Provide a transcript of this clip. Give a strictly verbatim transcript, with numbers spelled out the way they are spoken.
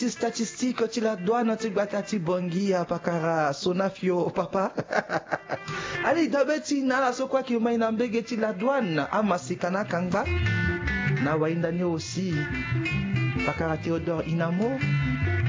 statistique ti la douane ti batati bongi a pakara sonafio papa ali dabeti nala so kwa ki mai na mbege ti la douane amasikana kangba na wainda ni aussi pakara Théodore Inamo